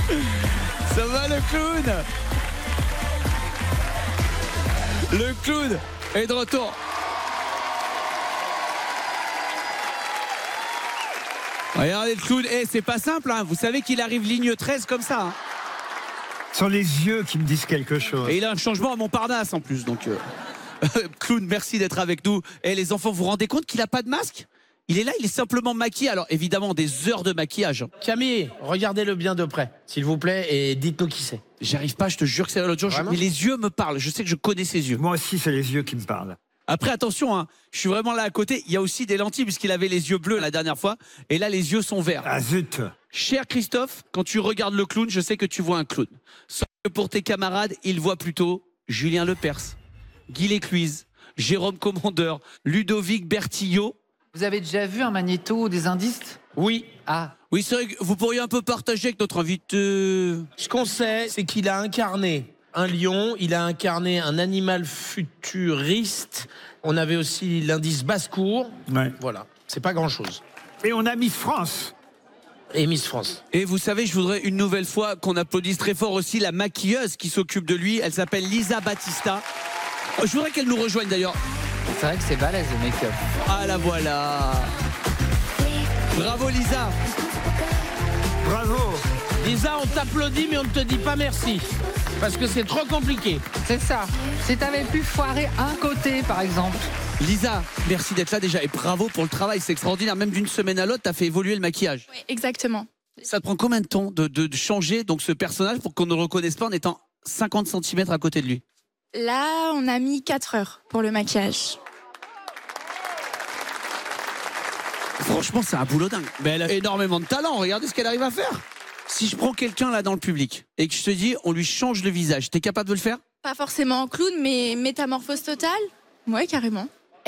Ça va le clown? Le clown est de retour. Regardez le clown, c'est pas simple, hein. Vous savez qu'il arrive ligne 13 comme ça. Hein. Ce sont les yeux qui me disent quelque chose. Et il a un changement à Montparnasse en plus. Donc, clown, merci d'être avec nous. Et les enfants, vous vous rendez compte qu'il n'a pas de masque? Il est là, il est simplement maquillé. Alors évidemment, des heures de maquillage. Camille, regardez-le bien de près, s'il vous plaît, et dites-nous qui c'est. J'arrive pas, je te jure que c'est l'autre jour. Mais les yeux me parlent. Je sais que je connais ses yeux. Moi aussi, c'est les yeux qui me parlent. Après, attention, hein, je suis vraiment là à côté. Il y a aussi des lentilles, puisqu'il avait les yeux bleus la dernière fois. Et là, les yeux sont verts. Ah zut! Cher Christophe, quand tu regardes le clown, je sais que tu vois un clown. Sauf que pour tes camarades, ils voient plutôt Julien Lepers, Guy Lécluise, Jérôme Commandeur, Ludovic Bertillot. Vous avez déjà vu un magnéto ou des indices? Oui. Ah. Oui, c'est vrai que vous pourriez un peu partager avec notre invité. Ce qu'on sait, c'est qu'il a incarné un lion, il a incarné un animal futuriste. On avait aussi l'indice basse-cour. Ouais. Voilà, c'est pas grand-chose. Et on a Miss France. Et Miss France. Et vous savez, je voudrais une nouvelle fois qu'on applaudisse très fort aussi la maquilleuse qui s'occupe de lui. Elle s'appelle Lisa Battista. Je voudrais qu'elle nous rejoigne d'ailleurs. C'est vrai que c'est balèze le make-up. Ah la voilà. Bravo Lisa. Bravo. Lisa, on t'applaudit, mais on ne te dit pas merci. Parce que c'est trop compliqué. C'est ça. Si t'avais pu foirer un côté, par exemple. Lisa, merci d'être là déjà et bravo pour le travail, c'est extraordinaire. Même d'une semaine à l'autre, t'as fait évoluer le maquillage. Oui, exactement. Ça te prend combien de temps de changer donc ce personnage pour qu'on ne le reconnaisse pas en étant 50 cm à côté de lui? Là, on a mis 4 heures pour le maquillage. Franchement, c'est un boulot dingue. Mais elle a énormément de talent, regardez ce qu'elle arrive à faire. Si je prends quelqu'un là dans le public et que je te dis, on lui change le visage, t'es capable de le faire? Pas forcément en clown, mais métamorphose totale. Ouais, carrément.